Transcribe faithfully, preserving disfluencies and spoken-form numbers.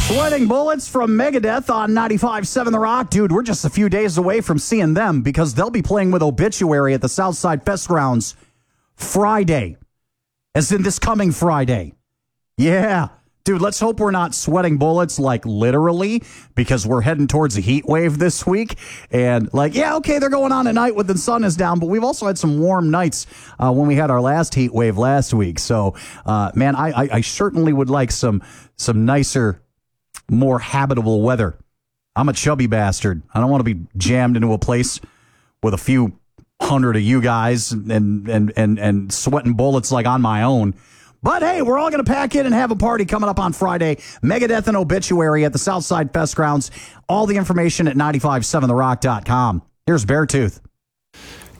Sweating Bullets from Megadeth on ninety-five point seven The Rock. Dude, we're just a few days away from seeing them because they'll be playing with Obituary at the Southside Fest Grounds Friday. As in this coming Friday. Yeah. Dude, let's hope we're not sweating bullets, like, literally, because we're heading towards a heat wave this week. And, like, yeah, okay, they're going on at night when the sun is down, but we've also had some warm nights uh, when we had our last heat wave last week. So, uh, man, I, I, I certainly would like some some nicer, more habitable weather. I'm a chubby bastard. I don't want to be jammed into a place with a few hundred of you guys and and and, and sweating bullets, like, on my own. But, hey, we're all going to pack in and have a party coming up on Friday. Megadeth and Obituary at the Southside Fest Grounds. All the information at nine five seven the rock dot com. Here's Beartooth.